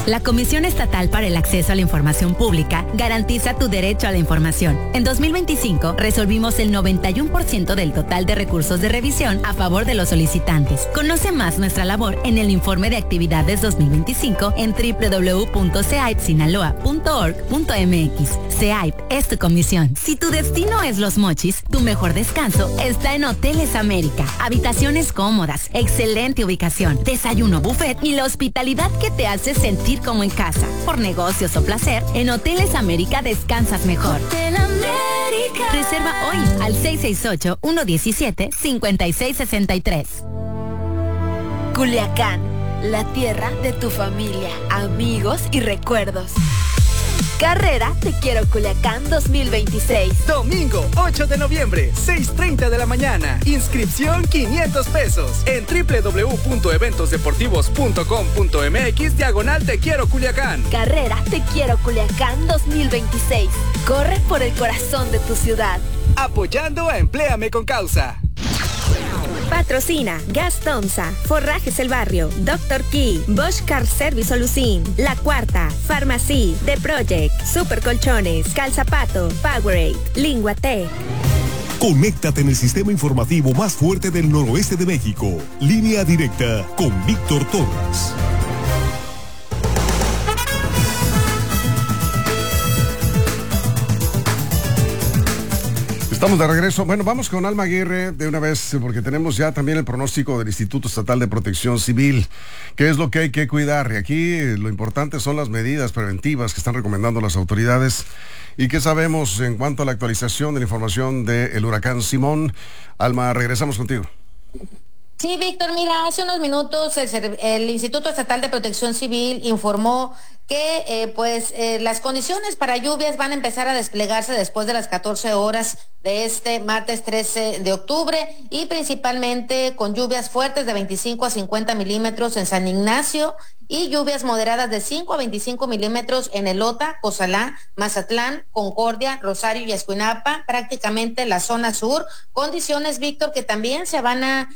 La Comisión Estatal para el Acceso a la Información Pública garantiza tu derecho a la información. En 2025 resolvimos el 91% del total de recursos de revisión a favor de los solicitantes. Conoce más nuestra labor en el informe de actividades 2025 en www.ceaipsinaloa.org.mx. CEAIP es tu comisión. Si tu destino es Los Mochis, tu mejor descanso está en Hoteles América. Habitaciones cómodas, excelente ubicación, desayuno buffet y la hospitalidad que te hace sentir como en casa. Por negocios o placer, en Hoteles América descansas mejor. Hotel América. Reserva hoy al 668-117-5663. Culiacán, la tierra de tu familia, amigos y recuerdos. Carrera Te Quiero Culiacán 2026. Domingo 8 de noviembre, 6:30 de la mañana. Inscripción 500 pesos en www.eventosdeportivos.com.mx/Te Quiero Culiacán. Carrera Te Quiero Culiacán 2026. Corre por el corazón de tu ciudad. Apoyando a Empléame con Causa. Patrocina Gas Tomsa, Forrajes El Barrio, Dr. Key, Bosch Car Service Solucin, La Cuarta, Farmacy, The Project, Super Colchones, Calzapato, Powerade, Linguatec. Conéctate en el sistema informativo más fuerte del noroeste de México. Línea directa con Víctor Torres. Estamos de regreso. Bueno, vamos con Alma Aguirre de una vez, porque tenemos ya también el pronóstico del Instituto Estatal de Protección Civil. ¿Qué es lo que hay que cuidar? Y aquí lo importante son las medidas preventivas que están recomendando las autoridades. ¿Y qué sabemos en cuanto a la actualización de la información del huracán Simón? Alma, regresamos contigo. Sí, Víctor, mira, hace unos minutos el Instituto Estatal de Protección Civil informó que las condiciones para lluvias van a empezar a desplegarse después de las 14 horas de este martes 13 de octubre y principalmente con lluvias fuertes de 25 a 50 milímetros en San Ignacio y lluvias moderadas de 5 a 25 milímetros en Elota, Cozalá, Mazatlán, Concordia, Rosario y Escuinapa, prácticamente la zona sur. Condiciones, Víctor, que también se van a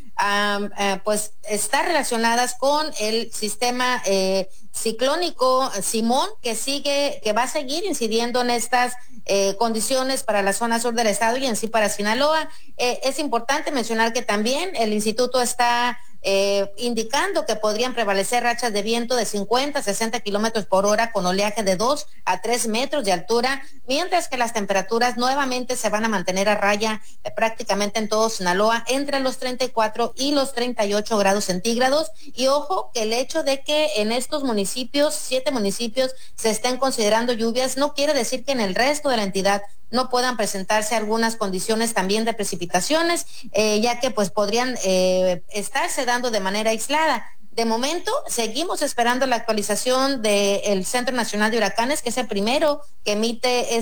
estar relacionadas con el sistema ciclónico Simón, que va a seguir incidiendo en estas condiciones para la zona sur del estado y en sí para Sinaloa. Es importante mencionar que también el instituto está indicando que podrían prevalecer rachas de viento de 50 a 60 kilómetros por hora con oleaje de 2 a 3 metros de altura, mientras que las temperaturas nuevamente se van a mantener a raya prácticamente en todo Sinaloa entre los 34 y los 38 grados centígrados. Y ojo que el hecho de que en estos municipios, 7 municipios, se estén considerando lluvias, no quiere decir que en el resto de la entidad no puedan presentarse algunas condiciones también de precipitaciones, ya que pues podrían estarse dando de manera aislada. De momento, seguimos esperando la actualización del Centro Nacional de Huracanes, que es el primero que emite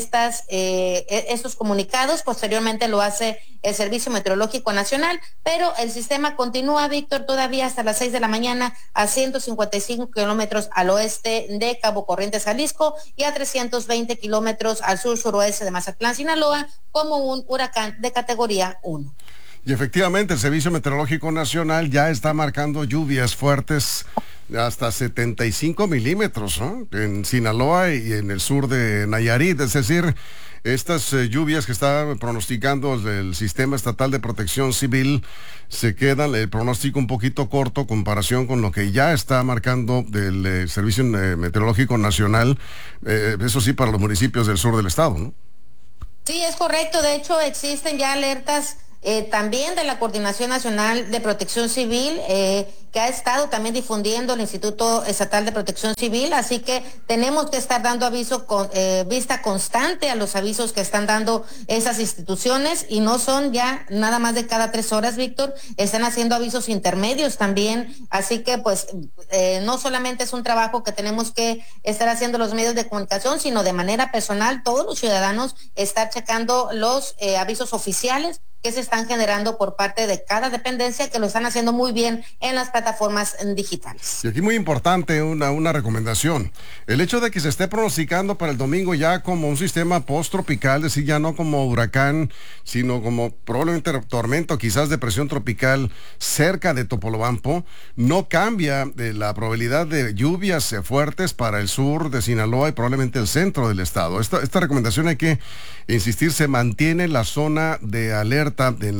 estos comunicados. Posteriormente lo hace el Servicio Meteorológico Nacional, pero el sistema continúa, Víctor, todavía hasta las 6 de la mañana a 155 kilómetros al oeste de Cabo Corrientes, Jalisco, y a 320 kilómetros al sur-suroeste de Mazatlán, Sinaloa, como un huracán de categoría 1. Y efectivamente, el Servicio Meteorológico Nacional ya está marcando lluvias fuertes hasta 75 milímetros, ¿no?, en Sinaloa y en el sur de Nayarit. Es decir, estas lluvias que está pronosticando el Sistema Estatal de Protección Civil se quedan el pronóstico un poquito corto en comparación con lo que ya está marcando el Servicio Meteorológico Nacional, eso sí, para los municipios del sur del estado, ¿no? Sí, es correcto. De hecho, existen ya alertas también de la Coordinación Nacional de Protección Civil, que ha estado también difundiendo el Instituto Estatal de Protección Civil, así que tenemos que estar dando aviso con vista constante a los avisos que están dando esas instituciones, y no son ya nada más de cada 3 horas, Víctor, están haciendo avisos intermedios también, así que pues no solamente es un trabajo que tenemos que estar haciendo los medios de comunicación, sino de manera personal, todos los ciudadanos estar checando los avisos oficiales que se están generando por parte de cada dependencia, que lo están haciendo muy bien en las plataformas digitales. Y aquí muy importante una recomendación. El hecho de que se esté pronosticando para el domingo ya como un sistema post-tropical, es decir, ya no como huracán, sino como probablemente tormenta o quizás depresión tropical cerca de Topolobampo, no cambia la probabilidad de lluvias fuertes para el sur de Sinaloa y probablemente el centro del estado. Esta recomendación hay que insistir, se mantiene la zona de alerta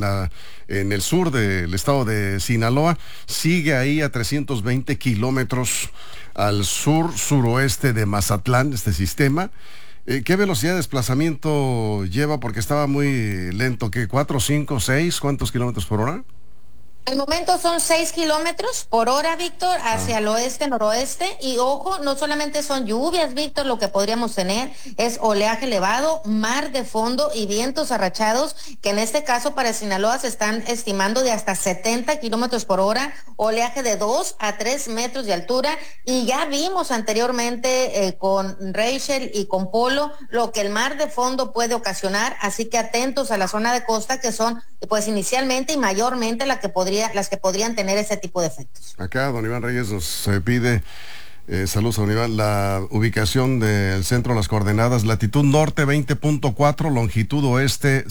en el sur del estado de Sinaloa, sigue ahí a 320 kilómetros al sur-suroeste de Mazatlán, este sistema. ¿Qué velocidad de desplazamiento lleva? Porque estaba muy lento, ¿qué? ¿4, 5, 6? ¿Cuántos kilómetros por hora? El momento son 6 kilómetros por hora, Víctor, hacia el oeste-noroeste. Y ojo, no solamente son lluvias, Víctor, lo que podríamos tener es oleaje elevado, mar de fondo y vientos arrachados, que en este caso para Sinaloa se están estimando de hasta 70 kilómetros por hora, oleaje de 2 a 3 metros de altura. Y ya vimos anteriormente con Rachel y con Polo lo que el mar de fondo puede ocasionar, así que atentos a la zona de costa, que son pues inicialmente y mayormente las que podrían tener ese tipo de efectos. Acá don Iván Reyes nos pide, saludos a don Iván, la ubicación del centro, las coordenadas: latitud norte 20.4, longitud oeste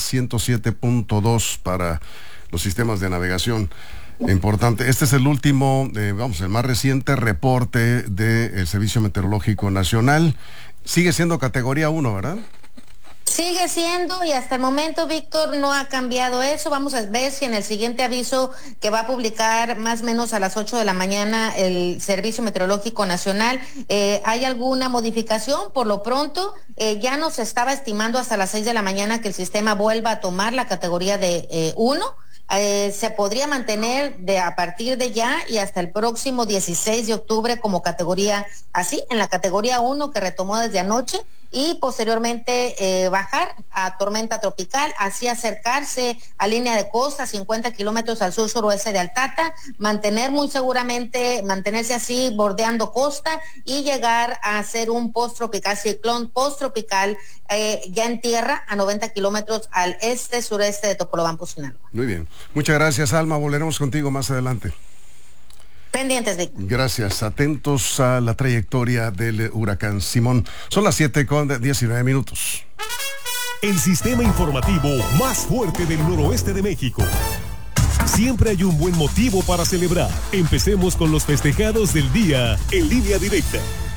107.2 para los sistemas de navegación. Importante, este es el último, el más reciente reporte del Servicio Meteorológico Nacional. Sigue siendo categoría 1, ¿verdad? Sigue siendo, y hasta el momento, Víctor, no ha cambiado eso. Vamos a ver si en el siguiente aviso que va a publicar más o menos a las 8 de la mañana el Servicio Meteorológico Nacional, hay alguna modificación. Por lo pronto, ya nos estaba estimando hasta las 6 de la mañana que el sistema vuelva a tomar la categoría de 1. Se podría mantener a partir de ya y hasta el próximo 16 de octubre como categoría así, en la categoría 1 que retomó desde anoche, y posteriormente bajar a tormenta tropical, así acercarse a línea de costa 50 kilómetros al sur-suroeste de Altata, mantenerse así bordeando costa y llegar a ser un post-tropical, ciclón post-tropical ya en tierra a 90 kilómetros al este-sureste de Topolobampo, Sinaloa. Muy bien. Muchas gracias, Alma. Volveremos contigo más adelante. Pendientes, Víctor. Gracias. Atentos a la trayectoria del huracán Simón. Son las 7:19. El sistema informativo más fuerte del noroeste de México. Siempre hay un buen motivo para celebrar. Empecemos con los festejados del día en Línea Directa.